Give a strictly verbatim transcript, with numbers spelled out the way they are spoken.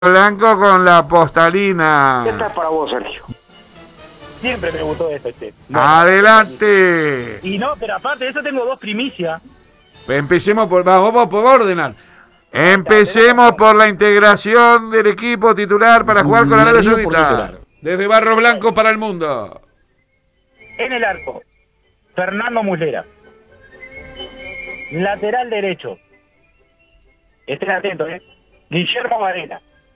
Blanco con la postalina. Esta es para vos, Sergio. Siempre me gustó esto, este. No, Adelante. y no, pero aparte de eso tengo dos primicias. Empecemos por, vamos, vamos por orden. Empecemos por la integración del equipo titular para jugar con Arabia Saudita. Desde Barro Blanco para el mundo. En el arco, Fernando Muslera. Lateral derecho. Estén atentos, ¿eh? Guillermo Varela.